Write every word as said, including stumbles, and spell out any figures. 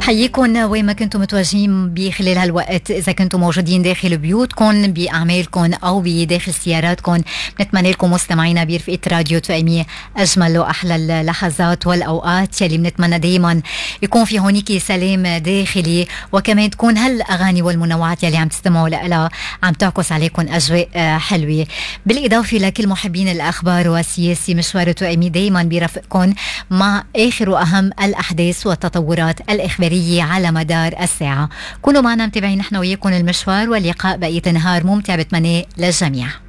بنحييكم وين ما كنتم متواجدين بخلال هالوقت، إذا كنتم موجودين داخل بيوتكم بأعمالكم أو بداخل سياراتكم. بنتمنى لكم مستمعينا برفقة راديو توأمية أجمل وأحلى اللحظات والأوقات يلي بنتمنى دايما يكون في هونيك سلام داخلي، وكمان تكون هالأغاني والمنوعات يلي عم تستمعوا لها عم تعكس عليكم أجواء حلوة. بالإضافة لكل محبين الأخبار والسياسي، مشوار توأمي دايما بيرافقكم مع آخر وأهم الأحداث والتطورات الإخبارية على مدار الساعة. كونوا معنا متابعين نحن وياكم المشوار، واللقاء بقية نهار ممتع بتمنى للجميع.